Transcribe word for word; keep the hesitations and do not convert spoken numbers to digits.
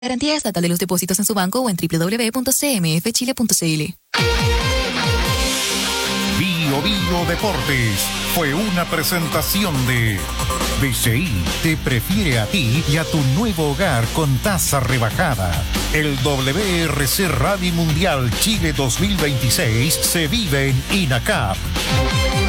Garantía estatal de los depósitos en su banco o en doble u doble u doble u punto c m f chile punto c l. Bio Bio Deportes fue una presentación de B C I te prefiere a ti y a tu nuevo hogar con tasa rebajada. El W R C Rally Mundial Chile dos mil veintiséis se vive en INACAP.